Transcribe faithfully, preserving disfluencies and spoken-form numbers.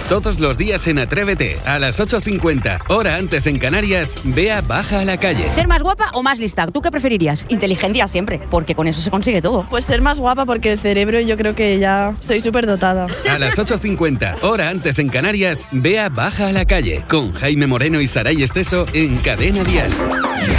Todos los días en Atrévete, a las ocho cincuenta, hora antes en Canarias, Bea baja a la calle. ¿Ser más guapa o más lista? ¿Tú qué preferirías? Inteligencia siempre, porque con eso se consigue todo. Pues ser más guapa, porque el cerebro yo creo que ya estoy súper dotada. A las ocho cincuenta, hora antes en Canarias, Bea baja a la calle, con Jaime Moreno y Saray Esteso en Cadena Dial.